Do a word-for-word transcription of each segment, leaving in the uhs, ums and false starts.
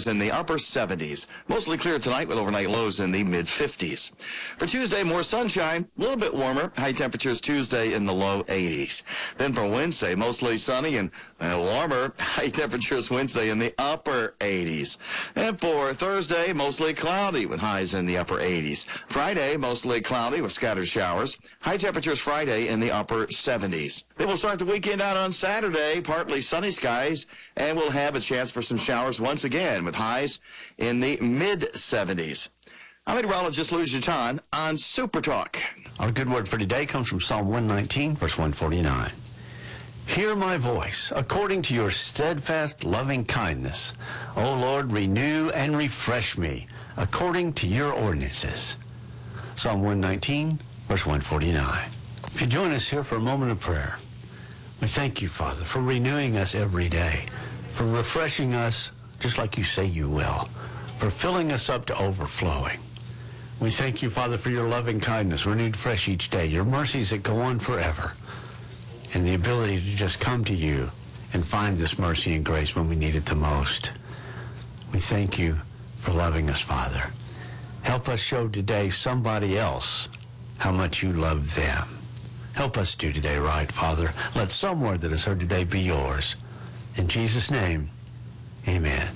temperatures in the upper seventies. Mostly clear tonight with overnight lows in the mid-fifties. For Tuesday, more sunshine, a little bit warmer. High temperatures Tuesday in the low eighties. Then for Wednesday, mostly sunny and uh, warmer. High temperatures Wednesday in the upper eighties. And for Thursday, mostly cloudy with highs in the upper eighties. Friday, mostly cloudy with scattered showers. High temperatures Friday in the upper seventies. Then we'll start the weekend out on Saturday, partly sunny skies, and we'll have a chance for some showers once again with highs in the mid-seventies. I'm meteorologist Lou Jitan on Super Talk. Our good word for today comes from Psalm one nineteen, verse one forty-nine. Hear my voice, according to your steadfast loving kindness. O Lord, renew and refresh me, according to your ordinances. Psalm one nineteen, verse one forty-nine. If you join us here for a moment of prayer, we thank you, Father, for renewing us every day, for refreshing us just like you say you will, for filling us up to overflowing. We thank you, Father, for your loving kindness, renewed fresh each day, your mercies that go on forever, and the ability to just come to you and find this mercy and grace when we need it the most. We thank you for loving us, Father. Help us show today somebody else how much you love them. Help us do today right, Father. Let some word that is heard today be yours. In Jesus' name, amen.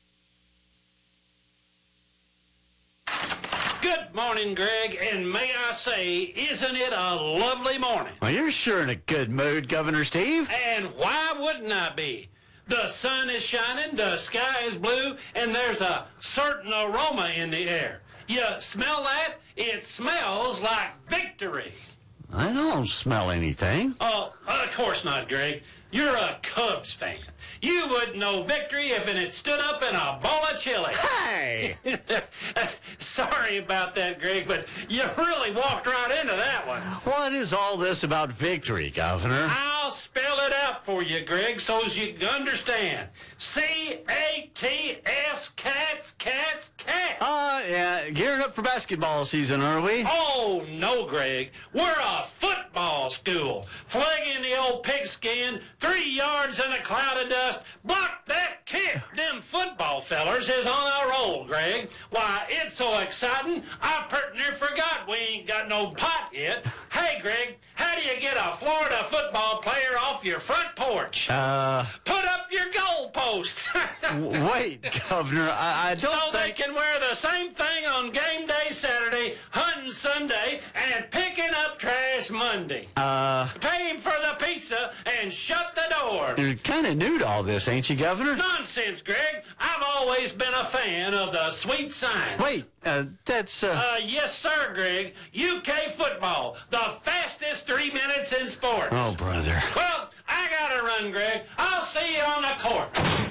Good morning, Greg, and may I say, isn't it a lovely morning? Well, you're sure in a good mood, Governor Steve. And why wouldn't I be? The sun is shining, the sky is blue, and there's a certain aroma in the air. You smell that? It smells like victory. I don't smell anything. Oh, of course not, Greg. You're a Cubs fan. You wouldn't know victory if it had stood up in a bowl of chili. Hey! Sorry about that, Greg, but you really walked right into that one. What is all this about victory, Governor? I'll spell it out for you, Greg, so as you can understand. C A T S, cats, cats, cats. Uh, yeah, gearing up for basketball season, are we? Oh, no, Greg. We're a football school. Flagging the old pigskin, three yards in a cloud of dust. Block that kick. Them football fellers is on a roll, Greg. Why, it's so exciting, I pretty near forgot we ain't got no pot yet. Hey, Greg, how do you get a Florida football player off your front porch? Uh... Put up your goalpost. Wait, Governor, I, I don't so think... they can wear the same thing on game day Saturday, hunting Sunday, and picking up trash Monday. Uh... Pay him for the pizza and shut the door. You're kind of new to all this, ain't you, Governor? Nonsense, Greg. I've always been a fan of the sweet signs. Wait, uh, that's, uh... Uh, yes, sir, Greg. U K football, the fastest three minutes in sports. Oh, brother. Well, I gotta run, Greg. I'll see you on the court.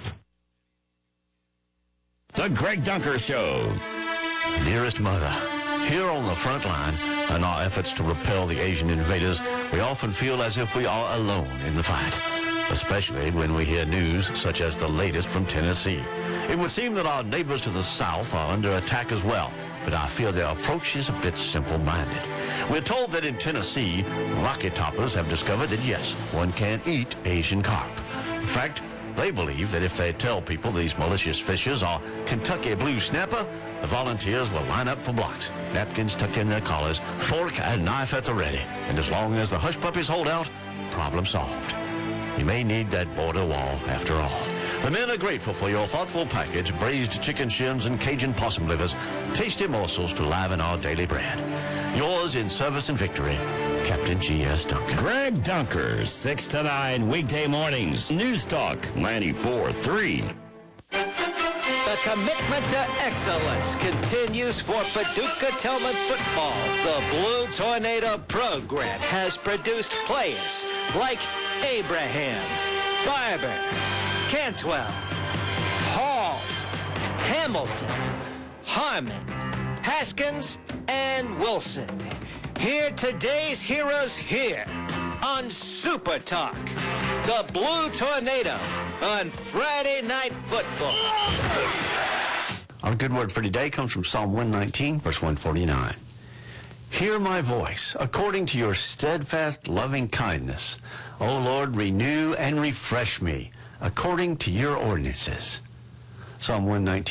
The Greg Dunker Show. Dearest Mother, here on the front line, in our efforts to repel the Asian invaders, we often feel as if we are alone in the fight, especially when we hear news such as the latest from Tennessee. It would seem that our neighbors to the south are under attack as well, but I fear their approach is a bit simple-minded. We're told that in Tennessee, rocket toppers have discovered that, yes, one can eat Asian carp. In fact, they believe that if they tell people these malicious fishes are Kentucky blue snapper, the volunteers will line up for blocks, napkins tucked in their collars, fork and knife at the ready. And as long as the hush puppies hold out, problem solved. You may need that border wall after all. The men are grateful for your thoughtful package, braised chicken shins and Cajun possum livers, tasty morsels to liven our daily bread. Yours in service and victory, Captain G S. Duncan. Greg Dunker, six to nine weekday mornings. News Talk ninety-four point three. The commitment to excellence continues for Paducah Tillman football. The Blue Tornado program has produced players like Abraham, Barber, Cantwell, Hall, Hamilton, Harmon, Haskins, and Wilson. Hear today's heroes here on Super Talk. The Blue Tornado on Friday Night Football. Our good word for today comes from Psalm one nineteen, verse one forty-nine. Hear my voice, according to your steadfast loving kindness. O Lord, renew and refresh me, according to your ordinances. Psalm one nineteen.